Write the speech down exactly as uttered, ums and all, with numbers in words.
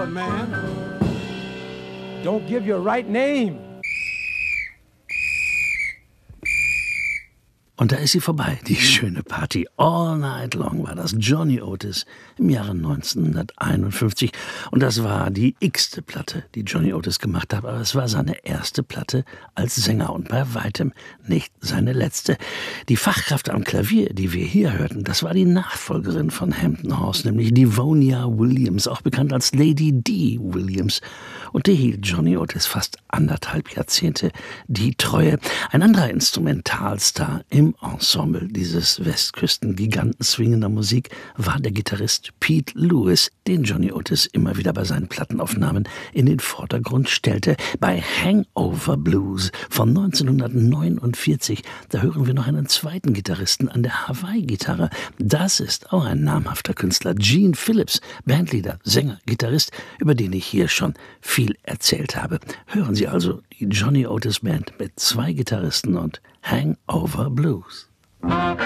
man. Don't give your right name. Und da ist sie vorbei, die schöne Party. All Night Long war das Johnny Otis im Jahre neunzehnhunderteinundfünfzig. Und das war die x-te Platte, die Johnny Otis gemacht hat. Aber es war seine erste Platte als Sänger und bei weitem nicht seine letzte. Die Fachkraft am Klavier, die wir hier hörten, das war die Nachfolgerin von Hampton Hawes, nämlich Livonia Williams, auch bekannt als Lady D. Williams. Und die hielt Johnny Otis fast anderthalb Jahrzehnte die Treue. Ein anderer Instrumentalstar im Ensemble dieses Westküstengiganten swingender Musik war der Gitarrist Pete Lewis, den Johnny Otis immer wieder bei seinen Plattenaufnahmen in den Vordergrund stellte. Bei Hangover Blues von neunzehnhundertneunundvierzig, da hören wir noch einen zweiten Gitarristen an der Hawaii-Gitarre. Das ist auch ein namhafter Künstler, Gene Phillips, Bandleader, Sänger, Gitarrist, über den ich hier schon viel erzählt habe. Hören Sie also die Johnny Otis Band mit zwei Gitarristen und Hangover Blues.